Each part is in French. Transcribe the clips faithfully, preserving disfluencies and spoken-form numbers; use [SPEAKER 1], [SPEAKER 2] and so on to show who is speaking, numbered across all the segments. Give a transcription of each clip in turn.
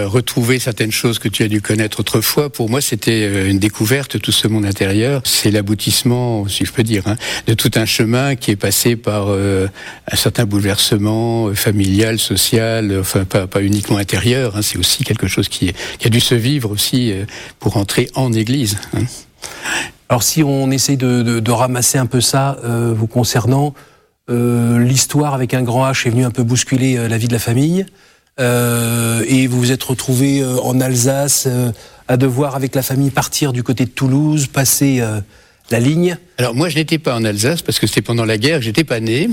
[SPEAKER 1] retrouver certaines choses que tu as dû connaître autrefois. Pour moi, c'était une découverte, tout ce monde intérieur. C'est l'aboutissement, si je peux dire, hein, de tout un chemin qui est passé par euh, un certain bouleversement euh, familial, social, enfin pas, pas uniquement intérieur. Hein, c'est aussi quelque chose qui, est, qui a dû se vivre aussi euh, pour entrer en Église. Hein.
[SPEAKER 2] Alors si on essaye de, de, de ramasser un peu ça euh, vous concernant, euh, l'histoire avec un grand H est venue un peu bousculer euh, la vie de la famille. Euh, et vous vous êtes retrouvé euh, en Alsace euh, à devoir avec la famille partir du côté de Toulouse, passer euh, la ligne.
[SPEAKER 1] Alors moi je n'étais pas en Alsace parce que c'était pendant la guerre, j'étais pas né.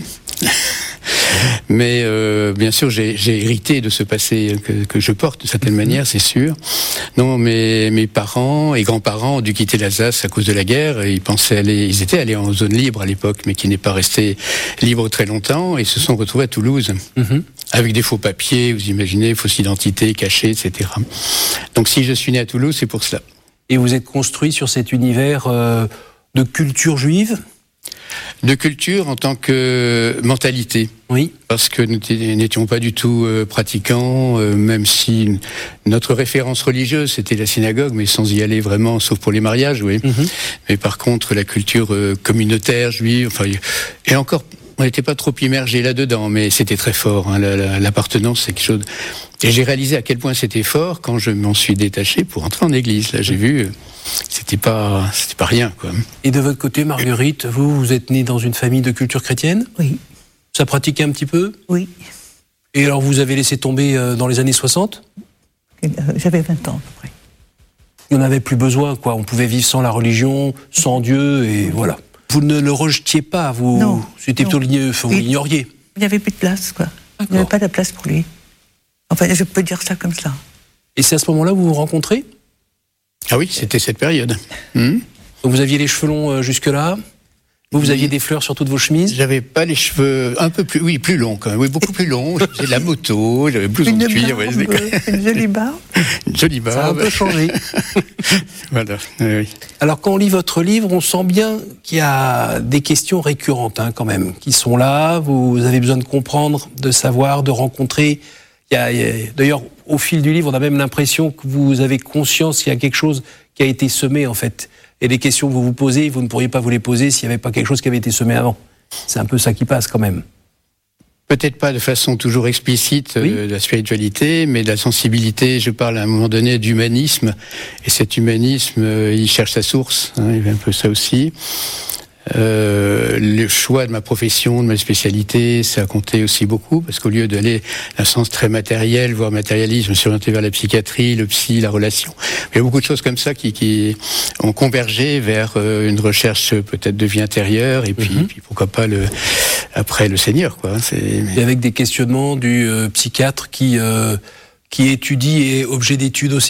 [SPEAKER 1] Mais euh, bien sûr, j'ai, j'ai hérité de ce passé que, que je porte, de certaine manière, c'est sûr. Non, mes, mes parents et grands-parents ont dû quitter l'Alsace à cause de la guerre. Ils pensaient aller, ils étaient allés en zone libre à l'époque, mais qui n'est pas resté libre très longtemps. Et se sont retrouvés à Toulouse, mm-hmm. avec des faux papiers, vous imaginez, fausses identités cachées, et cetera. Donc si je suis né à Toulouse, c'est pour cela.
[SPEAKER 2] Et vous êtes construit sur cet univers euh, de culture juive ?
[SPEAKER 1] De culture en tant que mentalité.
[SPEAKER 2] Oui.
[SPEAKER 1] Parce que nous n'étions pas du tout euh, pratiquants, euh, même si notre référence religieuse c'était la synagogue, mais sans y aller vraiment, sauf pour les mariages, oui. Mm-hmm. Mais par contre, la culture euh, communautaire juive, enfin, et encore, on n'était pas trop immergé là-dedans, mais c'était très fort. Hein, la, la, l'appartenance, c'est quelque chose. Et j'ai réalisé à quel point c'était fort quand je m'en suis détaché pour entrer en église. Là, j'ai vu. C'était pas, c'était pas rien, quoi.
[SPEAKER 2] Et de votre côté, Marguerite, vous, vous êtes née dans une famille de culture chrétienne ?
[SPEAKER 3] Oui.
[SPEAKER 2] Ça pratiquait un petit peu ?
[SPEAKER 3] Oui.
[SPEAKER 2] Et alors, vous avez laissé tomber euh, dans les années soixante ?
[SPEAKER 3] J'avais vingt ans, à peu près.
[SPEAKER 2] Il n'y en avait plus besoin, quoi. On pouvait vivre sans la religion, sans Dieu, et voilà. Vous ne le rejetiez pas, vous ?
[SPEAKER 3] Non.
[SPEAKER 2] C'était plutôt l'ignoriez. Vous l'ignoriez.
[SPEAKER 3] Il n'y avait plus de place, quoi. D'accord. Il n'y avait pas de place pour lui. Enfin, je peux dire ça comme ça.
[SPEAKER 2] Et c'est à ce moment-là que vous vous rencontrez ?
[SPEAKER 1] Ah oui, c'était cette période. Mmh.
[SPEAKER 2] Donc vous aviez les cheveux longs euh, jusque-là. Vous, vous aviez des fleurs sur toutes vos chemises.
[SPEAKER 1] J'avais pas les cheveux un peu plus, oui, plus longs quand même, oui, beaucoup plus longs. Je faisais de la moto, j'avais blouson de cuir,
[SPEAKER 3] barbe, ouais, une jolie barbe.
[SPEAKER 1] Une jolie barbe.
[SPEAKER 2] Ça a un peu changé.
[SPEAKER 1] Voilà. Oui.
[SPEAKER 2] Alors quand on lit votre livre, on sent bien qu'il y a des questions récurrentes, hein, quand même, qui sont là. Vous avez besoin de comprendre, de savoir, de rencontrer. Il y a, il y a, d'ailleurs, au fil du livre, on a même l'impression que vous avez conscience qu'il y a quelque chose qui a été semé, en fait. Et les questions que vous vous posez, vous ne pourriez pas vous les poser s'il n'y avait pas quelque chose qui avait été semé avant. C'est un peu ça qui passe, quand même.
[SPEAKER 1] Peut-être pas de façon toujours explicite oui. euh, de la spiritualité, mais de la sensibilité. Je parle à un moment donné d'humanisme. Et cet humanisme, euh, il cherche sa source. Hein, il y a un peu ça aussi. Euh, le choix de ma profession, de ma spécialité, ça a compté aussi beaucoup, parce qu'au lieu d'aller dans un sens très matériel, voire matérialiste, je me suis orienté vers la psychiatrie, le psy, la relation. Il y a beaucoup de choses comme ça qui, qui ont convergé vers euh, une recherche peut-être de vie intérieure, et puis, mm-hmm. puis pourquoi pas le, après le Seigneur, quoi. C'est...
[SPEAKER 2] Et avec des questionnements du euh, psychiatre qui, euh, qui étudie et objet d'étude aussi ?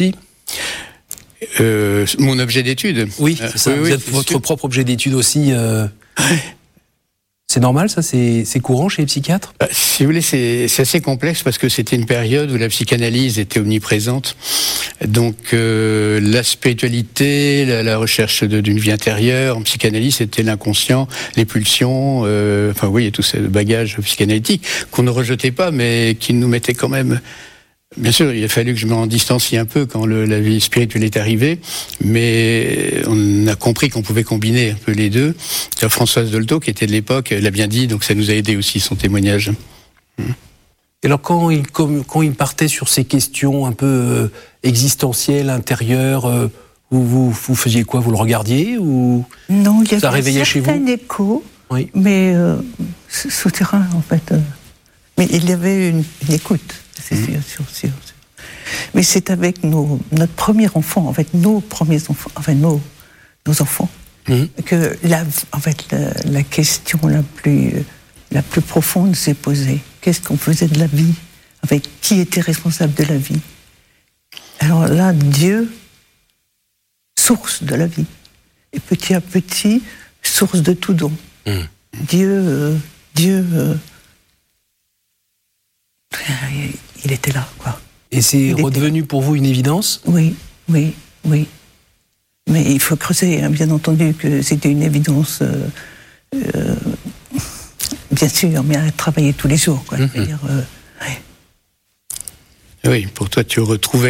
[SPEAKER 1] Euh, mon objet d'étude.
[SPEAKER 2] Oui, c'est ça. Euh, oui, vous
[SPEAKER 1] oui,
[SPEAKER 2] êtes votre
[SPEAKER 1] sûr.
[SPEAKER 2] propre objet d'étude aussi. Euh... C'est normal, ça, c'est, c'est courant chez les psychiatres ?
[SPEAKER 1] Bah, si vous voulez, c'est, c'est assez complexe parce que c'était une période où la psychanalyse était omniprésente. Donc, euh, la spiritualité, la, la recherche de, d'une vie intérieure, en psychanalyse, c'était l'inconscient, les pulsions, euh, enfin oui, et tout ce bagage psychanalytique qu'on ne rejetait pas, mais qui nous mettait quand même... Bien sûr, il a fallu que je m'en distancie un peu quand le, la vie spirituelle est arrivée, mais on a compris qu'on pouvait combiner un peu les deux. Françoise Dolto, qui était de l'époque, l'a bien dit, donc ça nous a aidé aussi, son témoignage.
[SPEAKER 2] Et alors, quand il, quand il partait sur ces questions un peu euh, existentielles, intérieures, euh, vous, vous, vous faisiez quoi ? Vous le regardiez ou
[SPEAKER 3] non, il y avait
[SPEAKER 2] ça réveillait chez vous ?
[SPEAKER 3] Un écho,
[SPEAKER 2] oui.
[SPEAKER 3] mais euh, souterrain, en fait. Euh, mais il y avait une, une écoute. C'est sûr, sûr, sûr, sûr. Mais c'est avec nos, notre premier enfant, en fait, nos premiers enfants, enfin nos, nos enfants, mmh. que la, en fait, la, la question la plus, la plus profonde s'est posée. Qu'est-ce qu'on faisait de la vie ? Avec qui était responsable de la vie ? Alors là, Dieu, source de la vie. Et petit à petit, source de tout don. Mmh. Dieu, euh, Dieu. Euh, il était là, quoi.
[SPEAKER 2] Et c'est il redevenu était... pour vous une évidence ?
[SPEAKER 3] Oui, oui, oui. Mais il faut creuser, hein, bien entendu, que c'était une évidence, euh, euh, bien sûr, mais à travailler tous les jours, quoi. Mm-hmm. C'est-à-dire, euh, ouais.
[SPEAKER 1] Oui, pour toi, tu retrouvais